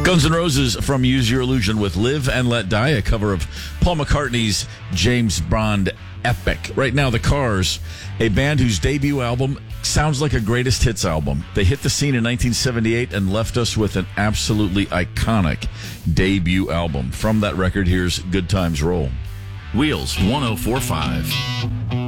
Guns N' Roses from Use Your Illusion with Live and Let Die, a cover of Paul McCartney's James Bond epic. Right now, The Cars, a band whose debut album sounds like a greatest hits album. They hit the scene in 1978 and left us with an absolutely iconic debut album. From that record, here's Good Times Roll. Wheels 104.5.